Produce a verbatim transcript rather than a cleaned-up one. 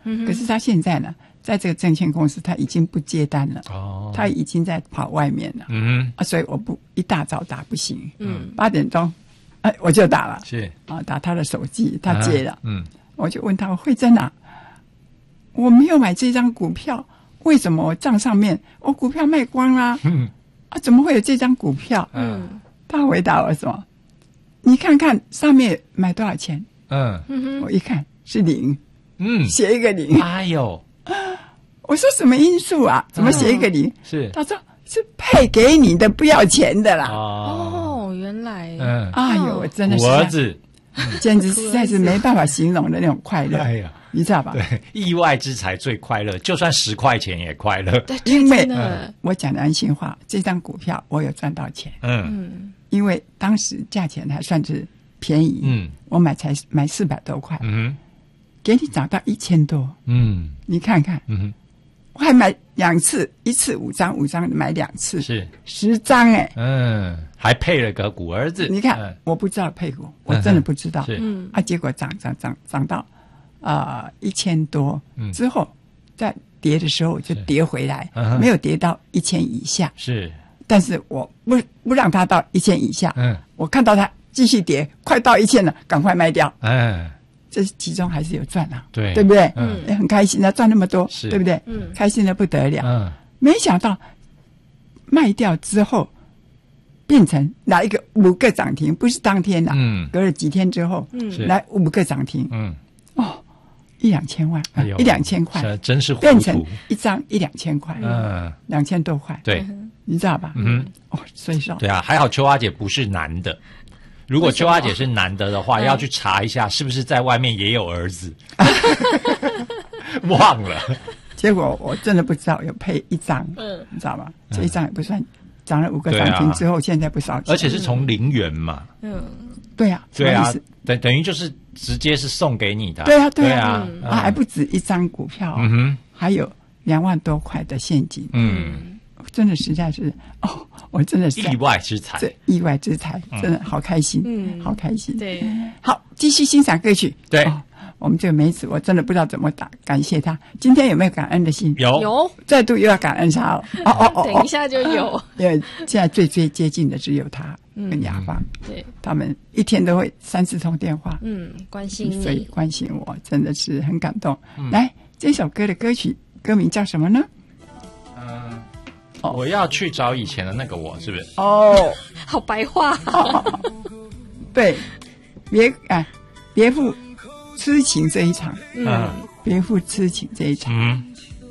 嗯， 可是他现在呢，在这个证券公司他已经不接单了， 哦， 他已经在跑外面了， 嗯啊，所以我不一大早打不行， 嗯， 八点钟，哎，我就打了， 是啊，打他的手机，他接了， 啊嗯， 我就问他，慧珍啊，我没有买这张股票，为什么我账上面我股票卖光啦、 嗯啊，怎么会有这张股票？ 嗯他回答我什么？你看看上面买多少钱？ 嗯我一看是零， 嗯， 写一个零。 哎呦， 我说什么因素啊？怎么写一个零？ 是他说是配给你的，不要钱的啦。 哦， 哦，原来， 嗯， 哎呦，我真的是我儿子， 简直实在是没办法形容的那种快乐， 哎呀， 你知道吧？ 对，意外之财最快乐，就算十块钱也快乐。 对， 因为真的， 我讲良心话，这张股票我有赚到钱， 嗯嗯因为当时价钱还算是便宜， 嗯我买才买四百多块， 嗯给你涨到一千多， 嗯你看看， 嗯哼， 我还买两次，一次五张，五张买两次， 是， 十张哎、 嗯，还配了个股儿子。 你看、 嗯我不知道配股，我真的不知道， 是嗯啊，结果涨涨涨涨到啊一千多、 嗯之后，在跌的时候就跌回来， 嗯哼没有跌到一千以下， 是， 但是我不不让它到一千以下， 嗯我看到它继续跌，快到一千了，赶快卖掉， 嗯， 这其中还是有赚啊， 对对不对？ 嗯也很开心啊，赚那么多， 是对不对？ 嗯开心的不得了。 嗯没想到卖掉之后，变成来一个五个涨停，不是当天呐、 嗯隔了几天之后， 嗯是来五个涨停， 嗯， 哦，一两千万， 哎呦， 一两千块， 这真是糊变成涂。 一张一两千块， 嗯， 两千多块， 对， 你知道吧？ 嗯哦，所以说， 对啊，还好秋花姐不是男的。如果秋花姐是男的的话， 嗯要去查一下是不是在外面也有儿子。忘了， 结果我真的不知道有配一张， 嗯你知道吗？这一张也不算，涨了五个对啊涨停之后，现在不少钱， 而且是从零元嘛。 嗯， 对啊， 对啊什么意思， 等等于就是直接是送给你的。 对啊， 对啊， 啊， 啊，还不止一张股票、哦， 嗯哼， 还有两万多块的现金， 嗯， 真的实在是哦，我真的是意外之财。 这意外之财，真的好开心， 嗯好开心。 对， 好，继续欣赏歌曲。 对哦我们这个梅子，我真的不知道怎么打感谢他。今天有没有感恩的心？ 有有， 再度又要感恩他了。哦哦哦， 等一下就有， 因为现在最最接近的只有他跟雅芳， 对， 他们一天都会三四通电话， 嗯，关心所以你， 关心我，真的是很感动。来，这首歌的歌曲歌名叫什么呢？ 嗯，我要去找以前的那个我，是不是？ 哦， 好白话， 对，别哎，别负痴情这一场， 嗯别负痴情这一场。 嗯